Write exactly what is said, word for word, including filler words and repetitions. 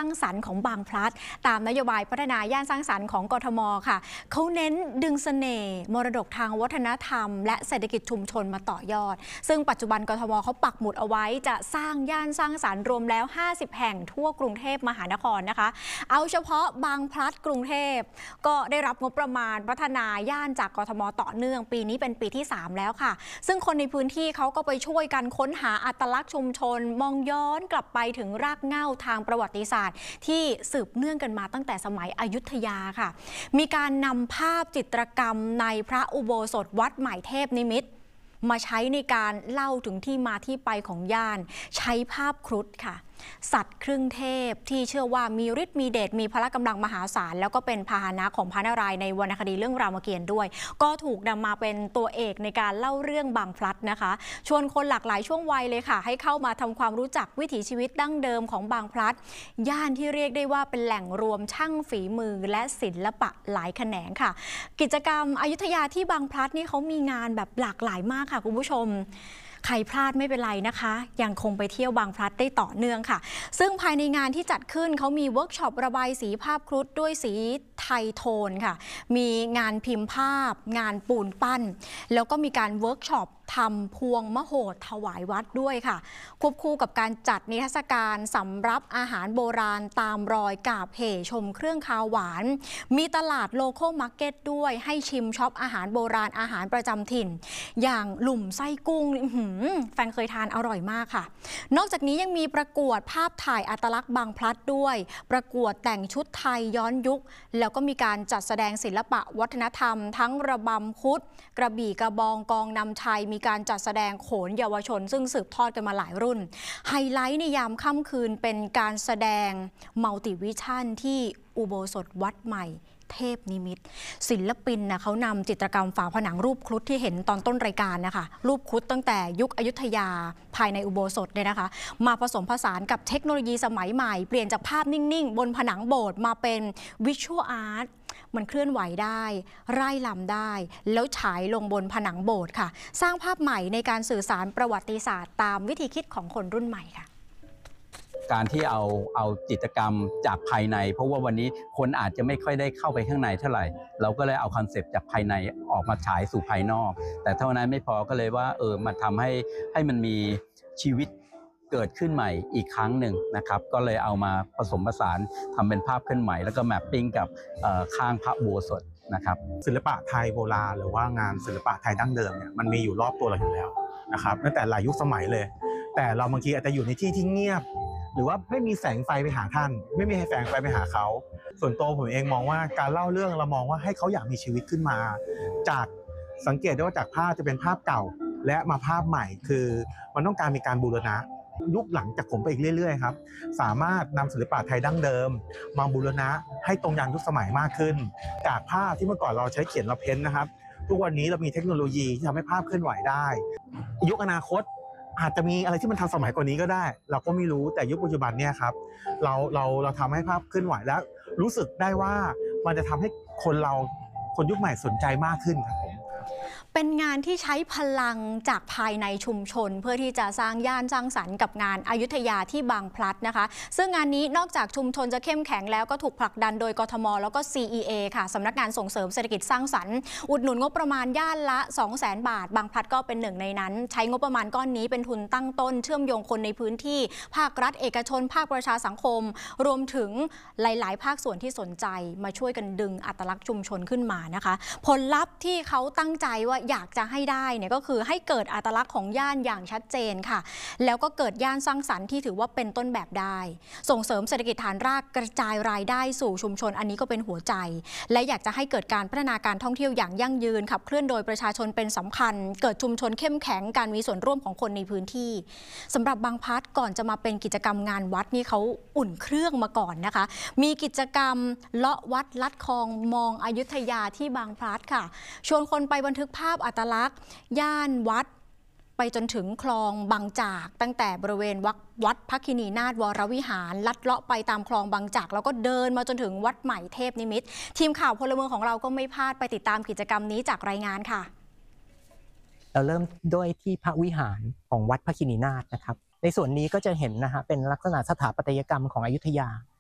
างสรรค์ของบางพลัดตามนโยบายพัฒนาย่านสร้างสรรค์ของกทมค่ะเขาเน้นดึงเสน่ห์มรดกทางวัฒนธรรมและเศรษฐกิจชุมชนมาต่อยอดซึ่งปัจจุบันกทมเขาปักหมุดเอาไว้จะสร้างย่านสร้างสรรค์รวมแล้วห้าสิบแห่งทั่วกรุงเทพมหานครนะคะเอาเฉพาะบางพลัดกรุงเทพก็ได้รับงบประมาณพัฒนาย่านจากกทมต่อเนื่องปีนี้เป็นปีที่สามแล้วค่ะซึ่งคนในพื้นที่เขาก็ไปช่วยกันค้นหาอัตลักษณ์ชุมชนมองย้อนกลับไปถึงรากเหง้าทางประวัติศาสตร์ที่สืบเนื่องกันมาตั้งแต่สมัยอยุธยาค่ะมีการนำภาพจิตรกรรมในพระอุโบสถวัดใหม่เทพนิมิตรมาใช้ในการเล่าถึงที่มาที่ไปของย่านใช้ภาพครุฑค่ะสัตว์ครึ่งเทพที่เชื่อว่ามีฤทธิ์มีเดชมีพละกำลังมหาศาลแล้วก็เป็นพาหนะของพระนารายณ์ในวรรณคดีเรื่องรามเกียรติ์ด้วยก็ถูกนำมาเป็นตัวเอกในการเล่าเรื่องบางพลัดนะคะชวนคนหลากหลายช่วงวัยเลยค่ะให้เข้ามาทำความรู้จักวิถีชีวิตดั้งเดิมของบางพลัดย่านที่เรียกได้ว่าเป็นแหล่งรวมช่างฝีมือและศิลปะหลายแขนงค่ะกิจกรรมอยุธยาที่บางพลัดนี่เขามีงานแบบหลากหลายมากค่ะคุณผู้ชมใครพลาดไม่เป็นไรนะคะยังคงไปเที่ยวบางพลัดได้ต่อเนื่องค่ะซึ่งภายในงานที่จัดขึ้นเขามีเวิร์กช็อประบายสีภาพครุฑด้วยสีไทยโทนค่ะมีงานพิมพ์ภาพงานปูนปั้นแล้วก็มีการเวิร์กช็อปทำพวงมโหดถวายวัดด้วยค่ะควบคู่กับการจัดนิทรรศการสำรับอาหารโบราณตามรอยกาบเหชมเครื่องคาวหวานมีตลาดโลคอลมาร์เก็ตด้วยให้ชิมช็อปอาหารโบราณอาหารประจำถิ่นอย่างหลุมไส้กุ้งแฟนเคยทานอร่อยมากค่ะนอกจากนี้ยังมีประกวดภาพถ่ายอัตลักษณ์บางพลัดด้วยประกวดแต่งชุดไทยย้อนยุคแล้วก็มีการจัดแสดงศิลปะวัฒนธรรมทั้งระบำคุดกระบี่กระบองกองนำชัยมีการจัดแสดงโขนเยาวชนซึ่งสืบทอดกันมาหลายรุ่นไฮไลท์ในยามค่ำคืนเป็นการแสดงมัลติวิชั่นที่อุโบสถวัดใหม่เทพนิมิตรศิลปินนะเขานำจิตรกรรมฝาผนังรูปครุฑที่เห็นตอนต้นรายการนะคะรูปครุฑตั้งแต่ยุคอยุธยาภายในอุโบสถเนี่ยนะคะมาผสมผสานกับเทคโนโลยีสมัยใหม่เปลี่ยนจากภาพนิ่งๆบนผนังโบสถ์มาเป็นวิชวลอาร์ตมันเคลื่อนไหวได้ร่ายรำได้แล้วฉายลงบนผนังโบสถ์ค่ะสร้างภาพใหม่ในการสื่อสารประวัติศาสตร์ตามวิธีคิดของคนรุ่นใหม่ค่ะการที่เอาเอาจิตรกรรมจากภายในเพราะว่าวันนี้คนอาจจะไม่ค่อยได้เข้าไปข้างในเท่าไหร่เราก็เลยเอาคอนเซปต์จากภายในออกมาฉายสู่ภายนอกแต่เท่านั้นไม่พอก็เลยว่าเออมาทำให้ให้มันมีชีวิตเกิดขึ้นใหม่อีกครั้งหนึ่งนะครับก็เลยเอามาผสมผสานทำเป็นภาพเคลื่อนไหวแล้วก็แมปปิ้งกับข้างพระอุโบสถนะครับศิลปะไทยโบราณหรือว่างานศิลปะไทยดั้งเดิมเนี่ยมันมีอยู่รอบตัวเราอยู่แล้วนะครับตั้งแต่หลายยุคสมัยเลยแต่เราบางทีอาจจะอยู่ในที่ที่เงียบหรือว่าไม่มีแสงไฟไปหาท่านไม่มีแสงไฟไปหาเขาส่วนตัวผมเองมองว่าการเล่าเรื่องเรามองว่าให้เขาอยากมีชีวิตขึ้นมาจากสังเกตได้ว่าจากภาพจะเป็นภาพเก่าและมาภาพใหม่คือมันต้องการมีการบูรณะยุคหลังจากผมไปอีกเรื่อยๆครับสามารถนำศิลปะไทยดั้งเดิมมาบูรณะให้ตรงยังยุคสมัยมากขึ้นจากภาพที่เมื่อก่อนเราใช้เขียนเราเพ้นนะครับทุกวันนี้เรามีเทคโนโลยีที่ทำให้ภาพเคลื่อนไหวได้ยุคอนาคตอาจจะมีอะไรที่มันทันสมัยกว่านี้ก็ได้เราก็ไม่รู้แต่ยุคปัจจุบันเนี่ยครับเราเราเราทำให้ภาพเคลื่อนไหวแล้วรู้สึกได้ว่ามันจะทำให้คนเราคนยุคใหม่สนใจมากขึ้นครับผมเป็นงานที่ใช้พลังจากภายในชุมชนเพื่อที่จะสร้างย่านสร้างสรรค์กับงานอยุธยาที่บางพลัดนะคะซึ่งงานนี้นอกจากชุมชนจะเข้มแข็งแล้วก็ถูกผลักดันโดยกทมแล้วก็ ซี อี เอ ค่ะสำนักงานส่งเสริมเศรษฐกิจสร้างสรรค์อุดหนุนงบประมาณย่านละ สองแสน บาทบางพลัดก็เป็นหนึ่งในนั้นใช้งบประมาณก้อนนี้เป็นทุนตั้งต้นเชื่อมโยงคนในพื้นที่ภาครัฐเอกชนภาคประชาสังคมรวมถึงหลายๆภาคส่วนที่สนใจมาช่วยกันดึงอัตลักษณ์ชุมชนขึ้นมานะคะผลลัพธ์ที่เขาตั้งใจว่าอยากจะให้ได้เนี่ยก็คือให้เกิดอัตลักษณ์ของย่านอย่างชัดเจนค่ะแล้วก็เกิดย่านสร้างสรรค์ที่ถือว่าเป็นต้นแบบได้ส่งเสริมเศรษฐกิจฐานรากกระจายรายได้สู่ชุมชนอันนี้ก็เป็นหัวใจและอยากจะให้เกิดการพัฒนาการท่องเที่ยวอย่างยั่งยืนขับเคลื่อนโดยประชาชนเป็นสำคัญเกิดชุมชนเข้มแข็งการมีส่วนร่วมของคนในพื้นที่สำหรับบางพลัดก่อนจะมาเป็นกิจกรรมงานวัดนี่เขาอุ่นเครื่องมาก่อนนะคะมีกิจกรรมเลาะวัดลัดคลองมองอยุธยาที่บางพลัดค่ะชวนคนไปบันทึกภาพอัตลักษณ์ย่านวัดไปจนถึงคลองบางจากตั้งแต่บริเวณวัดวัดพระคินีนาถวรวิหารลัดเลาะไปตามคลองบางจากแล้วก็เดินมาจนถึงวัดใหม่เทพนิมิตรทีมข่าวพลเมืองของเราก็ไม่พลาดไปติดตามกิจกรรมนี้จากรายงานค่ะเราเริ่มด้วยที่พระวิหารของวัดพระคินีนาถนะครับในส่วนนี้ก็จะเห็นนะฮะเป็นลักษณะสถาปัตยกรรมของอยุธยา